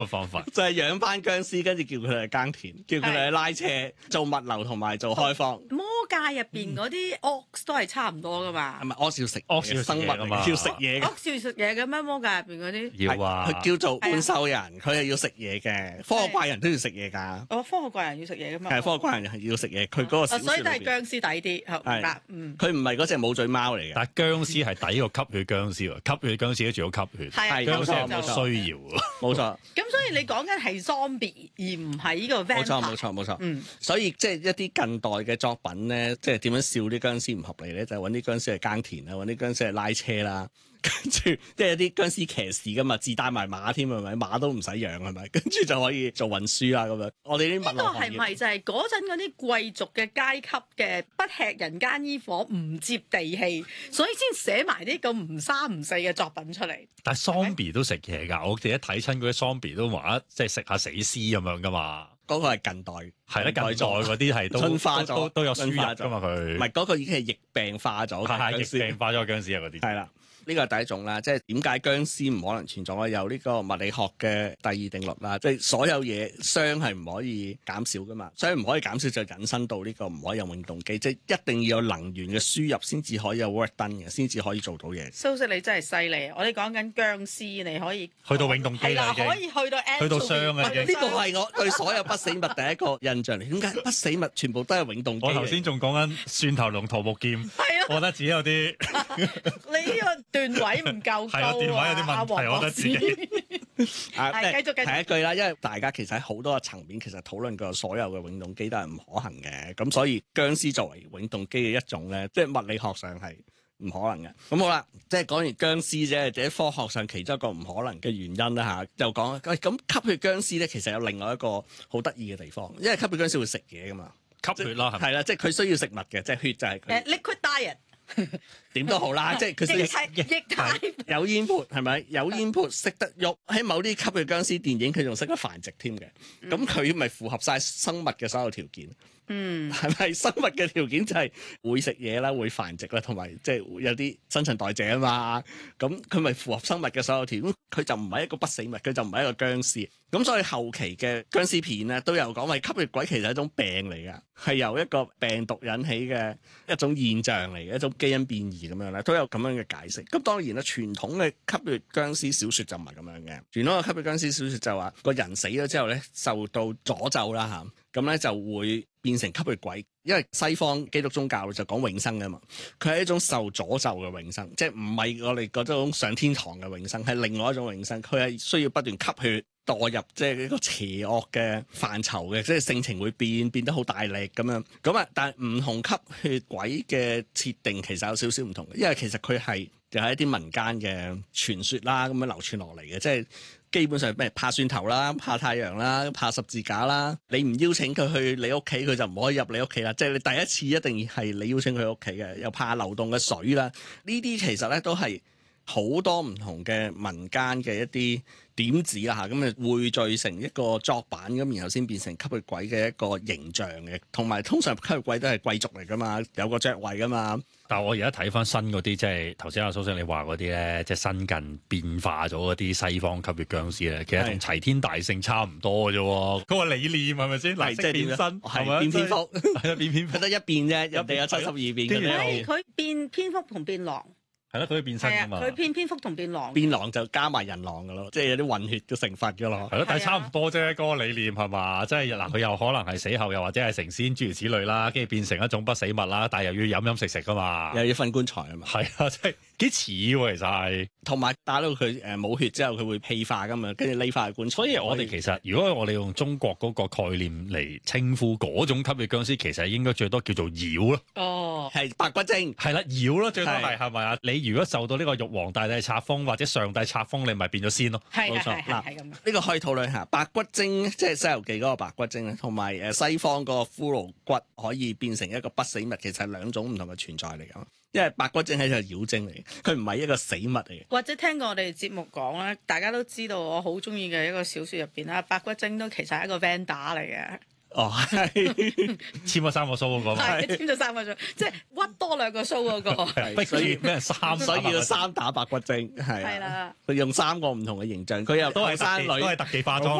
個方法？ 就係養翻僵屍，跟住叫佢哋耕田，叫佢哋去拉車、做物流同埋做開荒。 魔界入邊嗰啲 Ox 都係差唔多噶嘛係？咪屙少食屙少食生物嘢㗎嘛要食嘢嘅？ Ox 要食嘢嘅咩？魔界入邊嗰啲？ 要啊， 佢叫做半獸人，佢係要食嘢嘅。科學怪人都要食嘢㗎。 哦，科學怪人要食嘢噶嘛？ 係科學怪人係要食嘢，佢嗰個小所以都係説裏邊僵屍抵啲，明白？嗯， 佢唔係嗰隻冇嘴貓嚟嘅。 但係僵屍係抵過吸血僵屍喎，吸血僵屍都仲要吸血， 係啊， 係僵屍係冇錯冇需要喎。 冇錯， 咁所以你講緊係 zombie 而唔係呢個 vampire。 冇錯，冇錯，冇錯。 嗯， 所以即係一啲近代嘅作品咧，即係點樣笑啲僵屍唔合理咧？就係揾啲僵屍去耕田啦，揾啲僵屍去拉車啦，跟住即係有啲僵屍騎士噶嘛，自帶埋馬添係咪？馬都唔使養係咪？跟住就可以做運輸啦咁樣。我哋啲呢個物流行業係咪就係嗰陣嗰啲貴族嘅階級嘅不吃人間煙火，唔接地氣，所以先寫埋啲咁唔三唔四嘅作品出嚟？ 但係 zombie 都食嘢㗎，我哋一睇親嗰啲 zombie 都話即係食下死屍咁樣㗎嘛。 嗰個係近代， 係啦，近代嗰啲係進化咗都有輸入進化咗㗎嘛佢。 唔係嗰個已經係疫病化咗嘅係疫僵屍病化咗僵屍啊嗰啲。 係啦。呢個係第一種啦，即係點解僵屍唔可能存在？我有呢個物理學嘅第二定律啦，即係所有嘢熵係唔可以減少噶嘛，熵唔可以減少就引申到呢個唔可以有永動機，即係一定要有能源嘅輸入先至可以有 work done 嘅，先至可以做到嘢。 蘇軾你真係犀利，我哋講緊僵屍，你可以去到永動機係啦， 啦已經可以去到去到熵啊已經呢個係我對所有不死物第一個印象嚟。點解不死物全部都係永動機嚟？ 我頭先仲講緊蒜頭龍桃木劍， 係啊， 我覺得自己有啲你呢個段位唔夠係啊， 高電話有啲啊， 問題，我覺得自己。 係繼續提一句啦，因為大家其實喺好多個層面其實討論過所有嘅永動機都係唔可行嘅，咁所以僵屍作為永動機嘅一種咧，即係物理學上係唔可能嘅。咁好啦，即係講完僵屍啫，或者科學上其中一個唔可能嘅原因啦嚇，就講咁吸血僵屍咧，其實有另外一個好得意嘅地方，因為吸血僵屍會食嘢噶嘛， 吸血啦，係咪？ 係啦，即係佢需要食物嘅，即係血就係佢 liquid diet 點都好啦，即係佢需要液態有煙潑係咪？有煙潑識得喐，喺某啲吸血僵屍電影佢仲識得繁殖添嘅，咁佢咪符合晒生物嘅所有條件？ 嗯， 係咪生物嘅條件就係會食嘢啦，會繁殖啦，同埋即係有啲新陳代謝啊嘛？咁佢咪符合生物嘅所有條件？佢就唔係一個不死物，佢就唔係一個僵屍。咁所以後期嘅僵屍片咧都有講話吸血鬼其實係一種病嚟㗎，係由一個病毒引起嘅一種現象嚟嘅，一種基因變異咁樣咧，都有咁樣嘅解釋。咁當然啦，傳統嘅吸血僵屍小説就唔係咁樣嘅。傳統嘅吸血僵屍小説就話個人死咗之後咧，受到詛咒啦嚇，咁咧就會變成吸血鬼。因為西方基督宗教就講永生㗎嘛，佢係一種受詛咒嘅永生，即係唔係我哋嗰種上天堂嘅永生，係另外一種永生。佢係需要不斷吸血。墮入即係一個邪惡嘅範疇嘅，即係性情會變得好大力咁樣。咁啊，但係唔同吸血鬼嘅設定其實有少少唔同嘅，因為其實佢係就係一啲民間嘅傳說啦，咁樣流傳落嚟嘅，即係基本上咩怕蒜頭啦、怕太陽啦、怕十字架啦。你唔邀請佢去你屋企，佢就唔可以入你屋企啦。即係你第一次一定係你邀請佢去屋企嘅，又怕流動嘅水啦。呢啲其實咧都係好多唔同嘅民間嘅一啲點子啦嚇，咁啊匯聚成一個作品咁，然後先變成吸血鬼嘅一個形象嘅。同埋通常吸血鬼都係貴族嚟噶嘛，有個爵位噶嘛。 但係我而家睇翻新嗰啲，即係頭先阿蘇生你話嗰啲咧，即係新近變化咗嗰啲西方吸血僵屍咧，其實同齊天大聖差唔多嘅啫。嗰個理念係咪先？嗱，即係變身，係咪變蝙蝠？ 係啊，變蝙蝠得一變啫，人哋有72變嘅咧。 佢變蝙蝠同變狼。 係咯，佢可以變身㗎嘛。 佢變蝙蝠同變狼， 變狼就加埋人狼㗎咯，即係有啲混血嘅成分㗎咯。 係咯，但係差唔多啫，嗰個理念係嘛？即係嗱，佢又可能係死後，又或者係成仙諸如此類啦，跟住變成一種不死物啦，但係又要飲食㗎嘛， 又要瞓棺材啊嘛。 係啊，即係幾似喎，其實係。 同埋打到佢冇血之後，佢會氣化㗎嘛，跟住匿翻去棺材。 所以我哋其實如果我哋用中國嗰個概念嚟稱呼嗰種吸血僵屍，其實應該最多叫做妖咯。 哦， 係白骨精。 係啦，妖咯，最多係咪啊？你如果受到呢個玉皇大帝冊封或者上帝冊封，你咪變咗仙咯。 係冇錯係咁。 呢個可以討論下白骨精，即係《西遊記》嗰個白骨精咧，同埋西方嗰個骷髏骨可以變成一個不死物，其實係兩種唔同嘅存在嚟㗎。因為白骨精係一隻妖精嚟嘅，佢唔係一個死物嚟嘅。 或者聽過我哋節目講咧，大家都知道我好中意嘅一個小説入邊啦，白骨精都其實係一個 Vanda 嚟嘅。 哦，係簽咗3個 show 嗰個嘛， 係簽咗3個 show，即係屈多2個 show 嗰個。 逼住咩所以要3打白骨精，係係啦， 佢用3個唔同嘅形象，佢又都係後生女都係特技化妝。